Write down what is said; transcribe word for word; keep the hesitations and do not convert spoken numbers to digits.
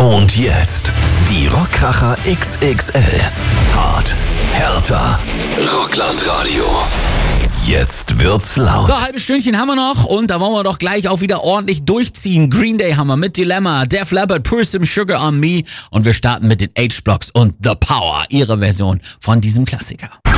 Und jetzt die Rockkracher X X L. Hart, härter, Rocklandradio. Jetzt wird's laut. So, halbes Stündchen haben wir noch und da wollen wir doch gleich auch wieder ordentlich durchziehen. Green Day haben wir mit Dilemma, Def Leppard, Pour Some Sugar on Me und wir starten mit den H-Blocks und The Power, ihre Version von diesem Klassiker.